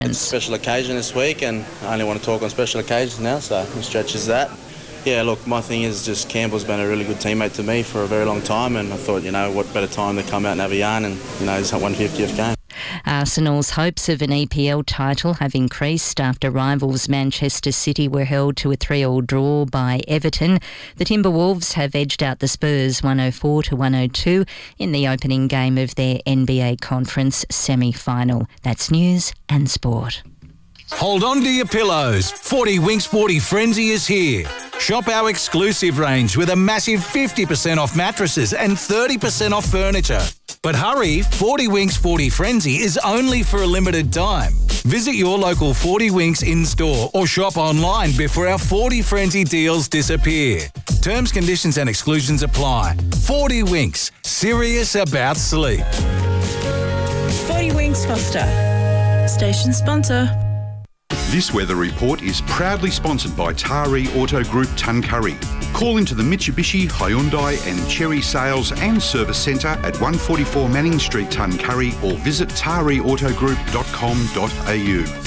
Special occasion this week, and I only want to talk on special occasions now, so it stretches that. Yeah, look, my thing is just Campbell's been a really good teammate to me for a very long time, and I thought, what better time to come out and have a yarn and, his 150th game. Arsenal's hopes of an EPL title have increased after rivals Manchester City were held to a 3-3 draw by Everton. The Timberwolves have edged out the Spurs 104-102 in the opening game of their NBA Conference semi-final. That's news and sport. Hold on to your pillows. 40 Winks 40 Frenzy is here. Shop our exclusive range with a massive 50% off mattresses and 30% off furniture. But hurry, 40 Winks 40 Frenzy is only for a limited time. Visit your local 40 Winks in-store or shop online before our 40 Frenzy deals disappear. Terms, conditions and exclusions apply. 40 Winks, serious about sleep. 40 Winks Foster, station sponsor. This weather report is proudly sponsored by Taree Auto Group Tuncurry. Call into the Mitsubishi, Hyundai and Chery Sales and Service Centre at 144 Manning Street, Tuncurry, or visit tareautogroup.com.au.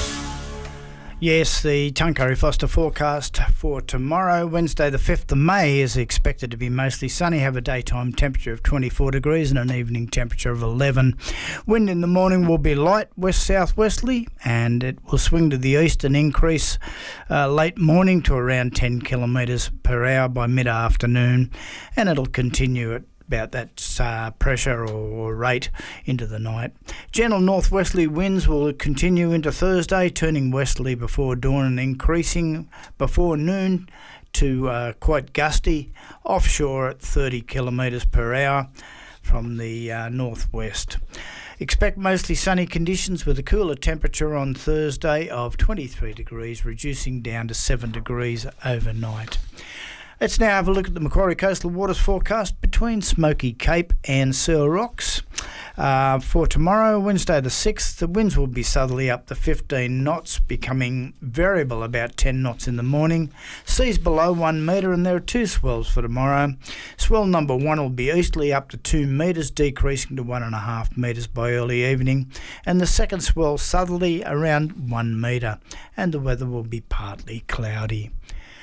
Yes, the Tuncurry Foster forecast for tomorrow, Wednesday the 5th of May, is expected to be mostly sunny, have a daytime temperature of 24 degrees and an evening temperature of 11. Wind in the morning will be light west-southwesterly, and it will swing to the east and increase late morning to around 10 kilometres per hour by mid-afternoon, and it'll continue at about that pressure or rate into the night. Gentle northwesterly winds will continue into Thursday, turning westerly before dawn and increasing before noon to quite gusty, offshore at 30 kilometres per hour from the northwest. Expect mostly sunny conditions with a cooler temperature on Thursday of 23 degrees, reducing down to 7 degrees overnight. Let's now have a look at the Macquarie Coastal Waters forecast between Smoky Cape and Searle Rocks. For tomorrow, Wednesday the 6th, the winds will be southerly up to 15 knots, becoming variable about 10 knots in the morning. Seas below 1 metre, and there are 2 swells for tomorrow. Swell number 1 will be easterly up to 2 metres, decreasing to 1.5 metres by early evening. And the second swell southerly around 1 metre, and the weather will be partly cloudy.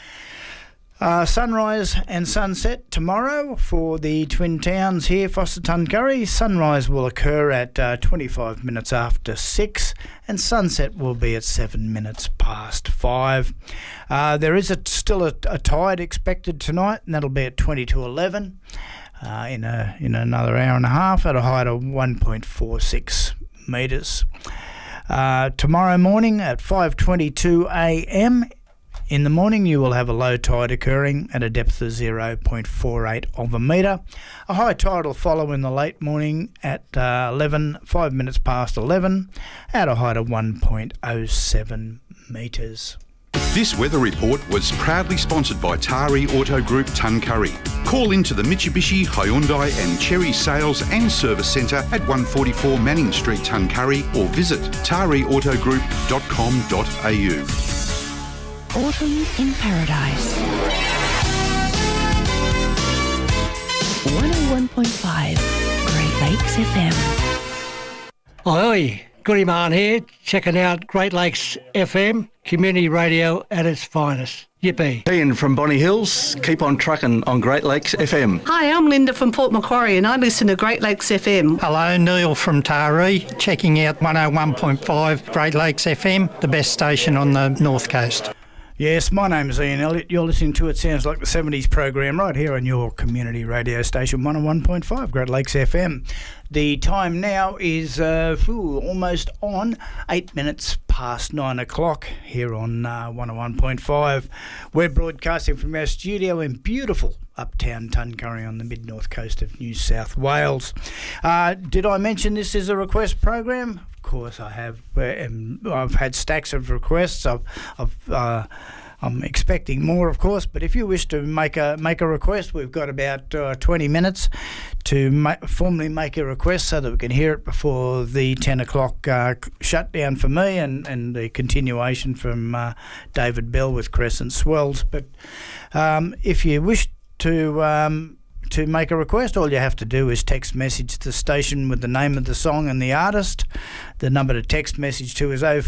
Sunrise and sunset tomorrow for the Twin Towns here, Foster Tuncurry. Sunrise will occur at 25 minutes after 6 and sunset will be at 7 minutes past 5. There is still a tide expected tonight, and that'll be at 20 to 11 in another hour and a half at a height of 1.46 metres. Tomorrow morning at 5:22 a.m. in the morning, you will have a low tide occurring at a depth of 0.48 of a metre. A high tide will follow in the late morning at 5 minutes past 11 at a height of 1.07 metres. This weather report was proudly sponsored by Taree Auto Group Tuncurry. Call into the Mitsubishi, Hyundai and Chery Sales and Service Centre at 144 Manning Street, Tuncurry, or visit tareautogroup.com.au. Autumn in Paradise. 101.5 Great Lakes FM. Oi, Goody Man here, checking out Great Lakes FM, community radio at its finest. Yippee. Ian from Bonny Hills, keep on trucking on Great Lakes FM. Hi, I'm Linda from Port Macquarie and I listen to Great Lakes FM. Hello, Neil from Taree, checking out 101.5 Great Lakes FM, the best station on the North Coast. Yes, my name is Ian Elliott. You're listening to It Sounds Like the 70s program right here on your community radio station, 101.5 Great Lakes FM. The time now is almost on 8 minutes past 9 o'clock here on 101.5. We're broadcasting from our studio in beautiful uptown Tuncurry on the mid-north coast of New South Wales. Did I mention this is a request program? Of course I have. I've had stacks of requests. I'm expecting more, of course, but if you wish to make a request, we've got about 20 minutes to formally make a request so that we can hear it before the 10 o'clock shutdown for me and the continuation from David Bell with Crescent Swells. But if you wish to to make a request, all you have to do is text message the station with the name of the song and the artist. The number to text message to is